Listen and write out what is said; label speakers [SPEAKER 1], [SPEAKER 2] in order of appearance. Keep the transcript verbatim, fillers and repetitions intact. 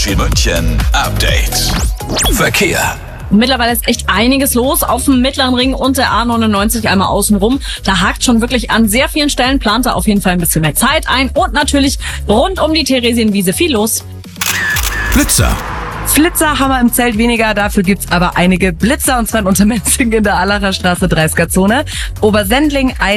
[SPEAKER 1] Energy München Update. Verkehr.
[SPEAKER 2] Mittlerweile ist echt einiges los auf dem Mittleren Ring und der A neunundneunzig einmal außenrum. Da hakt schon wirklich an sehr vielen Stellen, plant da auf jeden Fall ein bisschen mehr Zeit ein. Und natürlich rund um die Theresienwiese viel los.
[SPEAKER 1] Blitzer.
[SPEAKER 3] Flitzer haben wir im Zelt weniger, dafür gibt's aber einige Blitzer, und zwar in Untermenzing in der Allacher Straße, dreißiger Zone. Obersendling,